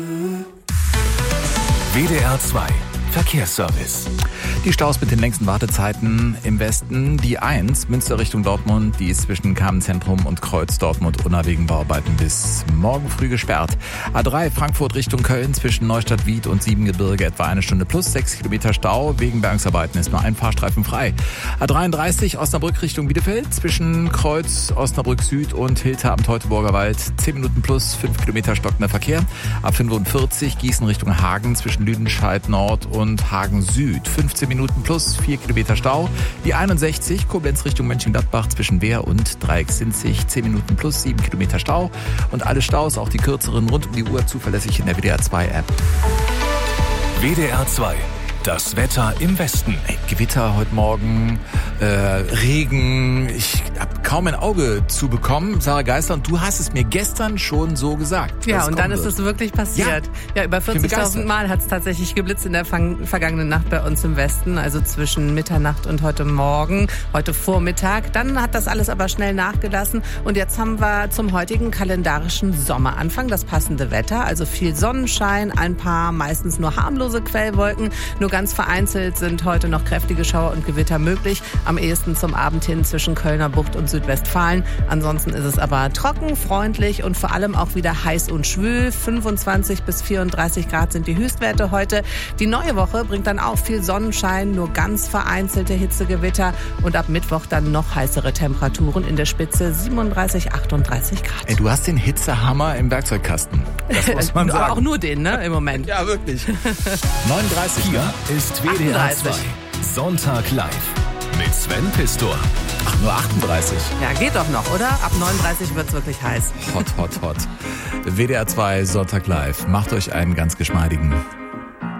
WDR 2 Verkehrsservice. Die Staus mit den längsten Wartezeiten im Westen. Die 1, Münster Richtung Dortmund, die ist zwischen Kamenszentrum und Kreuz Dortmund-Unna wegen Bauarbeiten bis morgen früh gesperrt. A3 Frankfurt Richtung Köln zwischen Neustadt-Wied und Siebengebirge etwa 1 Stunde plus 6 Kilometer Stau. Wegen Bergungsarbeiten ist nur ein Fahrstreifen frei. A33 Osnabrück Richtung Bielefeld zwischen Kreuz Osnabrück Süd und Hilter am Teutoburger Wald 10 Minuten plus 5 Kilometer stockender Verkehr. A45 Gießen Richtung Hagen zwischen Lüdenscheid Nord und Hagen Süd 15 Minuten plus 4 Kilometer Stau. Die 61 Koblenz Richtung Mönchengladbach zwischen Wehr und Dreiecksinzig 10 Minuten plus 7 Kilometer Stau. Und alle Staus, auch die kürzeren, rund um die Uhr zuverlässig in der WDR 2 App. WDR 2. Das Wetter im Westen. Gewitter heute Morgen, Regen. Ich habe kaum ein Auge zu bekommen. Sarah Geisler, und du hast es mir gestern schon so gesagt. Ja, und dann ist es wirklich passiert. Ja, über 40.000 Mal hat es tatsächlich geblitzt in der vergangenen Nacht bei uns im Westen. Also zwischen Mitternacht und heute Morgen, heute Vormittag. Dann hat das alles aber schnell nachgelassen. Und jetzt haben wir zum heutigen kalendarischen Sommeranfang das passende Wetter. Also viel Sonnenschein, ein paar meistens nur harmlose Quellwolken. Nur ganz vereinzelt sind heute noch kräftige Schauer und Gewitter möglich. Am ehesten zum Abend hin zwischen Kölner Bucht und Südwestfalen. Ansonsten ist es aber trocken, freundlich und vor allem auch wieder heiß und schwül. 25 bis 34 Grad sind die Höchstwerte heute. Die neue Woche bringt dann auch viel Sonnenschein, nur ganz vereinzelte Hitzegewitter und ab Mittwoch dann noch heißere Temperaturen in der Spitze 37, 38 Grad. Ey, du hast den Hitzehammer im Werkzeugkasten. Das muss man sagen. Auch nur den, ne, im Moment. Ja, wirklich. 39, Hier ne? ist WDR 2 Sonntag live mit Sven Pistor. Ach, nur 38. Ja, geht doch noch, oder? Ab 39 wird's wirklich heiß. Hot, hot, hot. WDR 2 Sonntag live. Macht euch einen ganz geschmeidigen.